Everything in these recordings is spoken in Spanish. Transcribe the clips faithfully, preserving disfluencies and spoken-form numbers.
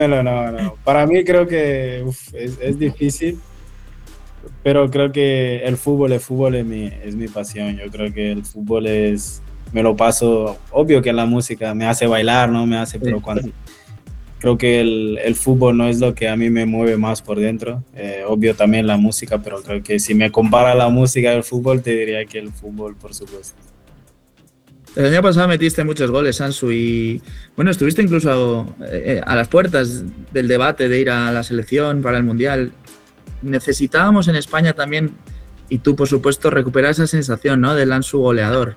No, no, no. Para mí creo que uf, es, es difícil, pero creo que el fútbol, el fútbol es mi, es mi pasión. Yo creo que el fútbol es, me lo paso, obvio que la música me hace bailar, ¿no? Me hace, pero Sí. cuando creo que el, el fútbol no es lo que a mí me mueve más por dentro. Eh, obvio también la música, pero creo que si me compara la música del fútbol, te diría que el fútbol, por supuesto. El año pasado metiste muchos goles, Ansu, y bueno, estuviste incluso eh, a las puertas del debate de ir a la selección para el Mundial. Necesitábamos en España también, y tú por supuesto, recuperar esa sensación, ¿no? Del Ansu goleador.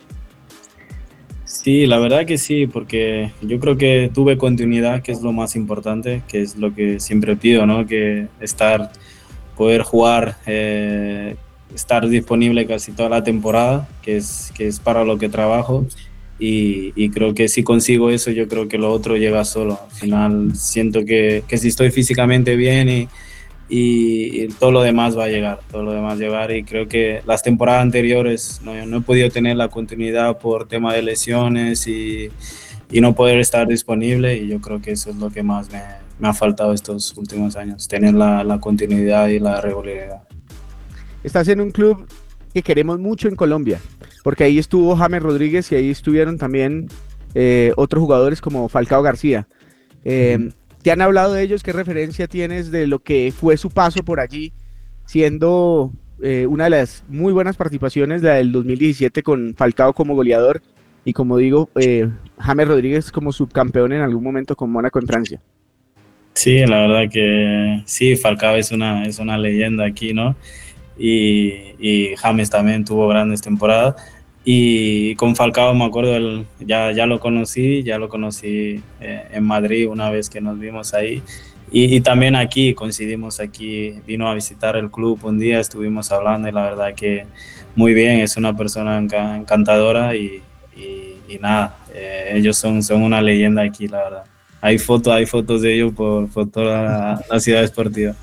Sí, la verdad que sí, porque yo creo que tuve continuidad, que es lo más importante, que es lo que siempre pido, ¿no? Que estar, poder jugar, eh, estar disponible casi toda la temporada, que es, que es para lo que trabajo. Y, y creo que si consigo eso, yo creo que lo otro llega solo. Al final siento que, que si estoy físicamente bien y, y, y todo lo demás va a llegar, todo lo demás llegar y creo que las temporadas anteriores no, no he podido tener la continuidad por tema de lesiones y, y no poder estar disponible y yo creo que eso es lo que más me, me ha faltado estos últimos años, tener la, la continuidad y la regularidad. Estás en un club que queremos mucho en Colombia, porque ahí estuvo James Rodríguez y ahí estuvieron también eh, otros jugadores como Falcao García. Eh, uh-huh. ¿Te han hablado de ellos? ¿Qué referencia tienes de lo que fue su paso por allí, siendo eh, una de las muy buenas participaciones, la del dos mil diecisiete con Falcao como goleador y como digo, eh, James Rodríguez como subcampeón en algún momento con Mónaco en Francia? Sí, la verdad que sí, Falcao es una, es una leyenda aquí, ¿no? Y, y James también tuvo grandes temporadas. Y con Falcao me acuerdo, el, ya, ya lo conocí, ya lo conocí eh, en Madrid una vez que nos vimos ahí. Y, y también aquí, coincidimos aquí, vino a visitar el club un día, estuvimos hablando y la verdad que muy bien, es una persona enca- encantadora y, y, y nada, eh, ellos son, son una leyenda aquí, la verdad. Hay fotos, hay fotos de ellos por, por toda la, la ciudad esportiva.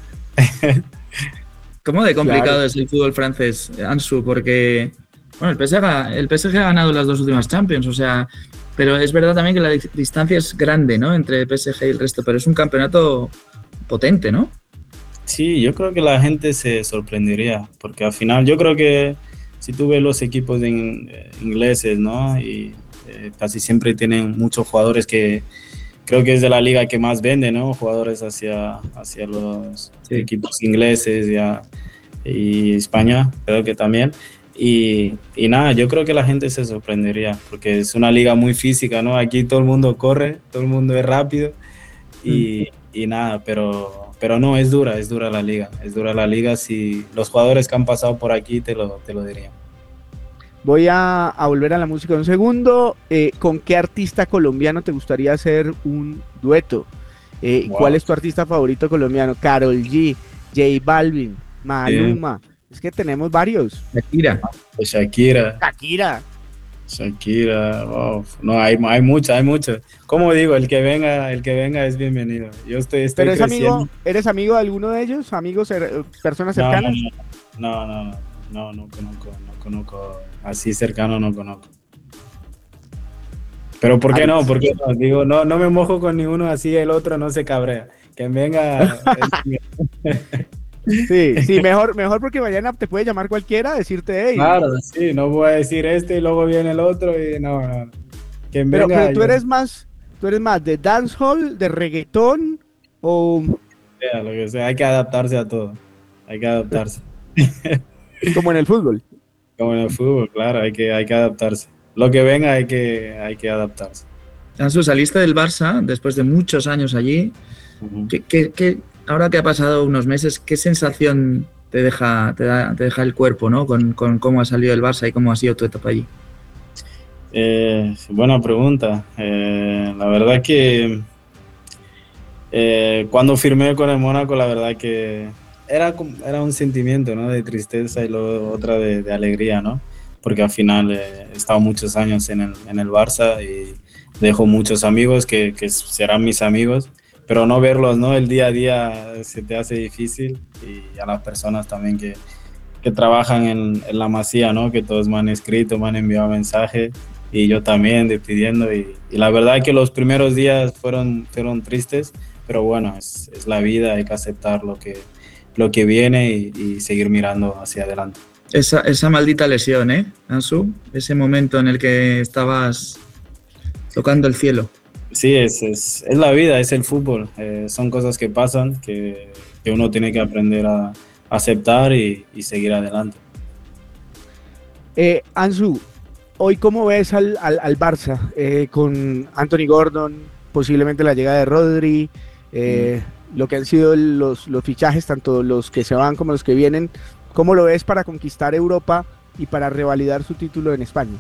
¿Cómo de complicado Claro. es el fútbol francés, Ansu? Porque bueno, el P S G, el P S G ha ganado las dos últimas Champions, o sea, pero es verdad también que la distancia es grande, ¿no? Entre el P S G y el resto, pero es un campeonato potente, ¿no? Sí, yo creo que la gente se sorprendería, porque al final yo creo que si tú ves los equipos de in, eh, ingleses, ¿no? Y eh, casi siempre tienen muchos jugadores que creo que es de la liga que más vende, ¿no? Jugadores hacia, hacia los sí. equipos ingleses y, a, y España, creo que también. Y, y nada, yo creo que la gente se sorprendería, porque es una liga muy física, ¿no? Aquí todo el mundo corre, todo el mundo es rápido y, mm. y nada, pero... Pero no, es dura, es dura la liga, es dura la liga, si los jugadores que han pasado por aquí te lo, te lo dirían. Voy a, a volver a la música un segundo. Eh, ¿Con qué artista colombiano te gustaría hacer un dueto? Eh, wow. ¿Cuál es tu artista favorito colombiano? Karol G, J Balvin, Maluma. Sí. Es que tenemos varios. Shakira. Shakira. Shakira. Shakira, wow. No, hay, hay muchas, hay muchas. Como digo, el que venga, el que venga es bienvenido. Yo estoy, estoy ¿Pero es creciendo. amigo, eres amigo de alguno de ellos? ¿Amigos, personas cercanas? No, no, no, no, no, no conozco, no conozco, así cercano no conozco. Pero ¿por qué no? ¿Por qué no? Digo, no, no me mojo con ninguno, así el otro no se cabrea. Que venga. Sí, sí, mejor, mejor porque mañana te puede llamar cualquiera, decirte, hey. Claro, sí, no voy a decir este y luego viene el otro y no, no. Que pero, venga, pero tú eres más, tú eres más de dancehall, de reggaetón o... Sea, lo que sea, hay que adaptarse a todo, hay que adaptarse. Como en el fútbol. Como en el fútbol, claro, hay que, hay que adaptarse. Lo que venga hay que, hay que adaptarse. Ansu, saliste del Barça después de muchos años allí. Uh-huh. ¿Qué, qué, qué, ahora que ha pasado unos meses, ¿qué sensación te deja, te da, te deja el cuerpo, ¿no? Con, con cómo ha salido el Barça y cómo ha sido tu etapa allí. Eh, buena pregunta. Eh, la verdad que eh, cuando firmé con el Mónaco, la verdad que era, era un sentimiento, ¿no? De tristeza y luego otra de, de alegría, ¿no? Porque al final eh, he estado muchos años en el, en el Barça y dejo muchos amigos que, que serán mis amigos, pero no verlos, ¿no? El día a día se te hace difícil y a las personas también que, que trabajan en, en la Masía, ¿no? Que todos me han escrito, me han enviado mensajes y yo también despidiendo y, y la verdad que los primeros días fueron, fueron tristes, pero bueno, es, es la vida, hay que aceptar lo que, lo que viene y, y seguir mirando hacia adelante. Esa, esa maldita lesión, ¿eh, Ansu? Ese momento en el que estabas tocando el cielo. Sí, es, es, es la vida, es el fútbol, eh, son cosas que pasan, que, que uno tiene que aprender a aceptar y, y seguir adelante. Eh, Ansu, hoy cómo ves al, al, al Barça eh, con Anthony Gordon, posiblemente la llegada de Rodri, eh, mm. lo que han sido los, los fichajes, tanto los que se van como los que vienen, ¿cómo lo ves para conquistar Europa y para revalidar su título en España?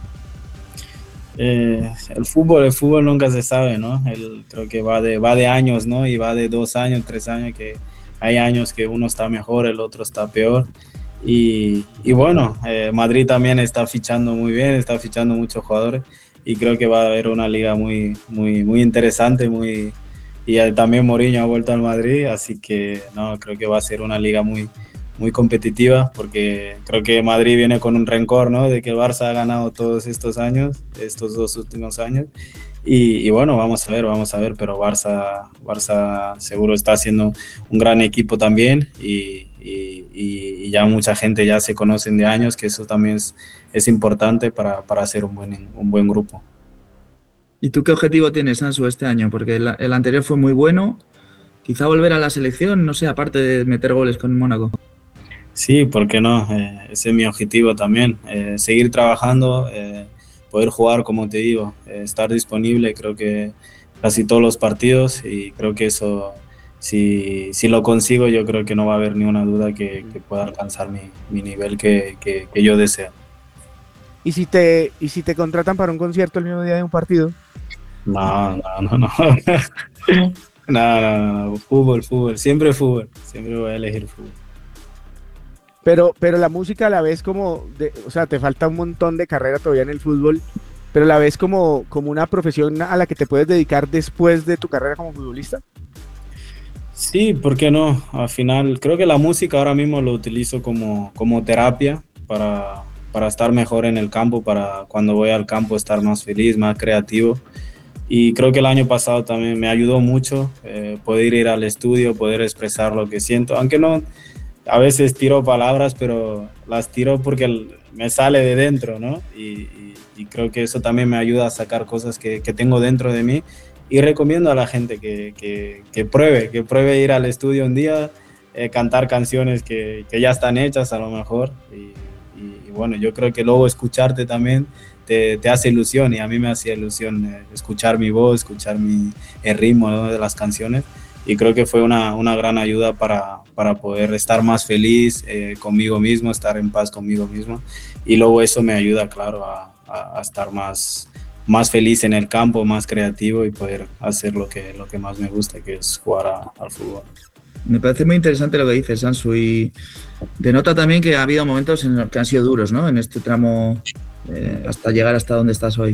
Eh, el fútbol, el fútbol nunca se sabe, ¿no? El, creo que va de, va de años, ¿no? Y va de dos años, tres años, que hay años que uno está mejor, el otro está peor. Y, y bueno, eh, Madrid también está fichando muy bien, está fichando muchos jugadores y creo que va a haber una liga muy, muy, muy interesante, muy, y también Mourinho ha vuelto al Madrid, así que no, creo que va a ser una liga muy, muy competitiva, porque creo que Madrid viene con un rencor, ¿no? De que el Barça ha ganado todos estos años, estos dos últimos años, y, y bueno, vamos a ver, vamos a ver, pero Barça, Barça seguro está haciendo un gran equipo también, y, y, y ya mucha gente ya se conocen de años, que eso también es, es importante para, para hacer un buen, un buen grupo. ¿Y tú qué objetivo tienes, Ansu, este año? Porque el, el anterior fue muy bueno, quizá volver a la selección, no sé, aparte de meter goles con Mónaco. Sí, ¿por qué no? Eh, ese es mi objetivo también, eh, seguir trabajando, eh, poder jugar, como te digo, eh, estar disponible, creo que casi todos los partidos, y creo que eso, si, si lo consigo, yo creo que no va a haber ni una duda que, que pueda alcanzar mi, mi nivel que, que, que yo deseo. ¿Y si, te, ¿Y si te contratan para un concierto el mismo día de un partido? No, no, no, no. No, no, no, fútbol, fútbol, siempre fútbol, siempre voy a elegir fútbol. Pero, pero la música la ves como, de, o sea, te falta un montón de carrera todavía en el fútbol, pero la ves como, como una profesión a la que te puedes dedicar después de tu carrera como futbolista. Sí, ¿por qué no? Al final, creo que la música ahora mismo lo utilizo como, como terapia para, para estar mejor en el campo, para cuando voy al campo estar más feliz, más creativo. Y creo que el año pasado también me ayudó mucho eh, poder ir al estudio, poder expresar lo que siento, aunque no, a veces tiro palabras, pero las tiro porque me sale de dentro, ¿no? Y, y, y creo que eso también me ayuda a sacar cosas que, que tengo dentro de mí. Y recomiendo a la gente que, que, que pruebe, que pruebe ir al estudio un día, eh, cantar canciones que, que ya están hechas a lo mejor. Y, y, y bueno, yo creo que luego escucharte también te, te hace ilusión, y a mí me hacía ilusión eh, escuchar mi voz, escuchar mi, el ritmo, ¿no?, de las canciones. Y creo que fue una, una gran ayuda para, para poder estar más feliz eh, conmigo mismo, estar en paz conmigo mismo. Y luego eso me ayuda, claro, a, a, a estar más... más feliz en el campo, más creativo, y poder hacer lo que, lo que más me gusta, que es jugar a, al fútbol. Me parece muy interesante lo que dices, Ansu, y denota también que ha habido momentos en los que han sido duros, ¿no? En este tramo eh, hasta llegar hasta donde estás hoy.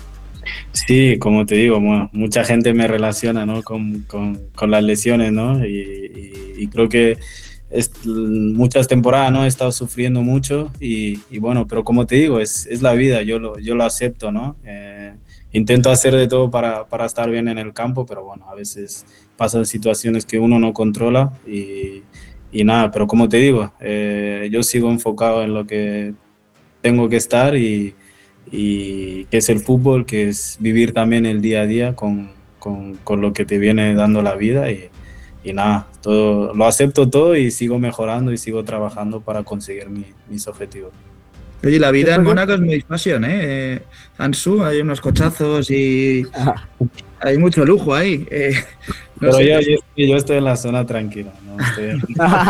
Sí, como te digo, bueno, mucha gente me relaciona, ¿no?, con, con, con las lesiones, ¿no? Y, y, y creo que es, muchas temporadas, ¿no?, he estado sufriendo mucho, y, y bueno, pero como te digo, es, es la vida, yo lo, yo lo acepto, ¿no? Eh, intento hacer de todo para, para estar bien en el campo, pero bueno, a veces pasan situaciones que uno no controla, y, y nada, pero como te digo, eh, yo sigo enfocado en lo que tengo que estar, y, y que es el fútbol, que es vivir también el día a día con, con, con lo que te viene dando la vida, y Y nada, todo, lo acepto todo y sigo mejorando y sigo trabajando para conseguir mi, mis objetivos. Oye, la vida en Mónaco es muy pasión, ¿eh? eh Ansu, hay unos cochazos y hay mucho lujo ahí. Eh, no Pero sé, yo, yo, yo estoy en la zona tranquila, ¿no? Estoy en...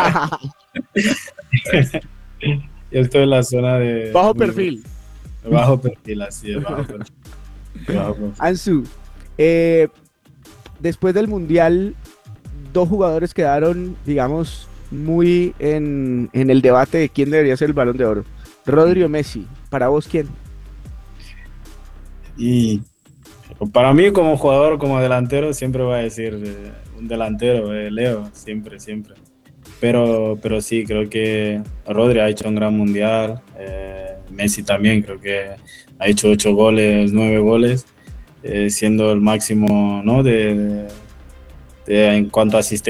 yo estoy en la zona de... Bajo perfil. Bajo perfil, así es, bajo perfil. Bajo perfil. Ansu, eh, después del Mundial, dos jugadores quedaron, digamos, muy en, en el debate de quién debería ser el Balón de Oro. Rodri o Messi. ¿Para vos quién? Y para mí, como jugador, como delantero, siempre voy a decir eh, un delantero, eh, Leo, siempre, siempre. Pero, pero sí, creo que Rodri ha hecho un gran mundial, eh, Messi también, creo que ha hecho ocho goles, nueve goles, eh, siendo el máximo, ¿no?, de, de eh, en cuanto a asistencia